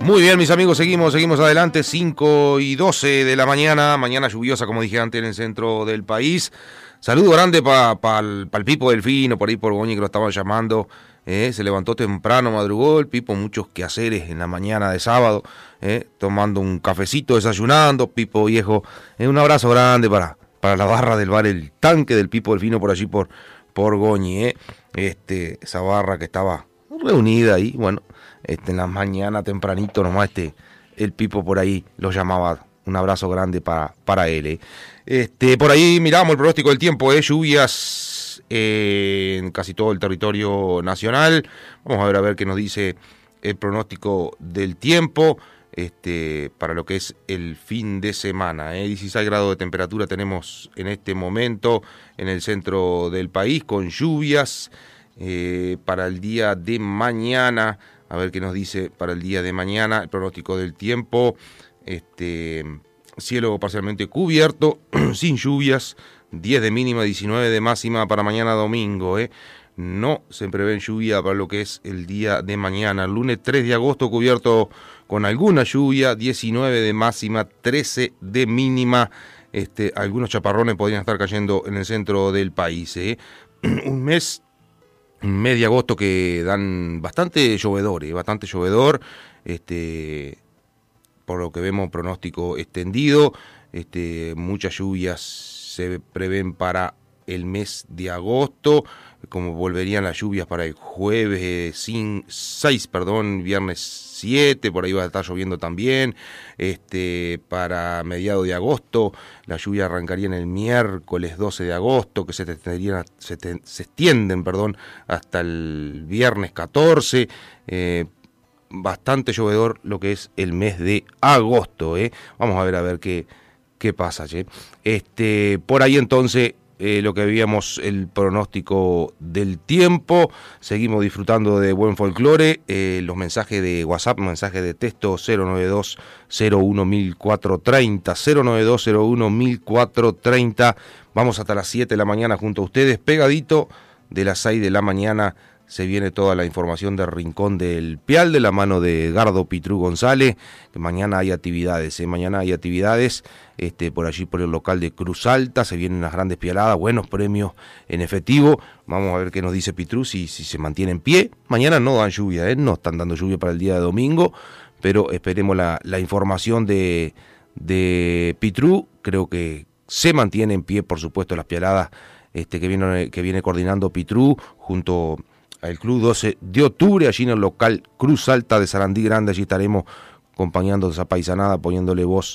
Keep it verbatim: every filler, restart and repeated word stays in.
Muy bien, mis amigos, seguimos, seguimos adelante, cinco y doce de la mañana, mañana lluviosa, como dije antes, en el centro del país. Saludo grande para pa el pa Pipo Delfino, por ahí por Goñi, que lo estaban llamando. Eh, se levantó temprano, madrugó el Pipo, muchos quehaceres en la mañana de sábado, eh, tomando un cafecito, desayunando, Pipo viejo. Eh, un abrazo grande para, para la barra del bar El Tanque del Pipo Delfino, por allí por, por Goñi. Eh. Este, esa barra que estaba reunida ahí, bueno, este, en la mañana tempranito nomás este, el Pipo por ahí lo llamaba. Un abrazo grande para, para él. Eh. Este, por ahí miramos el pronóstico del tiempo, eh, lluvias eh, en casi todo el territorio nacional. Vamos a ver a ver qué nos dice el pronóstico del tiempo este, para lo que es el fin de semana. Eh. dieciséis grados de temperatura tenemos en este momento en el centro del país con lluvias eh, para el día de mañana. A ver qué nos dice para el día de mañana el pronóstico del tiempo. Este, cielo parcialmente cubierto, sin lluvias, diez de mínima, diecinueve de máxima para mañana domingo. ¿eh? No se prevé lluvia para lo que es el día de mañana. Lunes tres de agosto cubierto con alguna lluvia, diecinueve de máxima, trece de mínima. Este, algunos chaparrones podrían estar cayendo en el centro del país. ¿eh? Un mes, un mes de agosto que dan bastante llovedor, ¿eh? bastante llovedor. Este... por lo que vemos pronóstico extendido, este, muchas lluvias se prevén para el mes de agosto, como volverían las lluvias para el jueves seis, perdón, viernes siete, por ahí va a estar lloviendo también, este, para mediados de agosto, la lluvia arrancaría en el miércoles doce de agosto, que se, extenderían, se, te, se extienden perdón, hasta el viernes catorce, eh, bastante llovedor lo que es el mes de agosto, ¿eh? Vamos a ver a ver qué, qué pasa, ¿eh? Este, por ahí entonces eh, lo que veíamos el pronóstico del tiempo, seguimos disfrutando de buen folclore, eh, los mensajes de WhatsApp, mensajes de texto cero nueve dos cero uno mil cuatrocientos treinta, cero nueve dos cero uno mil cuatrocientos treinta, vamos hasta las siete de la mañana junto a ustedes, pegadito de las seis de la mañana. Se viene toda la información del Rincón del Pial, de la mano de Edgardo Pitrú González, que mañana hay actividades, ¿eh? mañana hay actividades, este, por allí por el local de Cruz Alta, se vienen las grandes pialadas, buenos premios en efectivo, vamos a ver qué nos dice Pitrú, si, si se mantiene en pie, mañana no dan lluvia, ¿eh? no están dando lluvia para el día de domingo, pero esperemos la, la información de, de Pitrú, creo que se mantiene en pie, por supuesto, las pialadas este, que, viene, que viene coordinando Pitrú, junto el Club doce de octubre, allí en el local Cruz Alta de Sarandí Grande, allí estaremos acompañando esa paisanada, poniéndole voz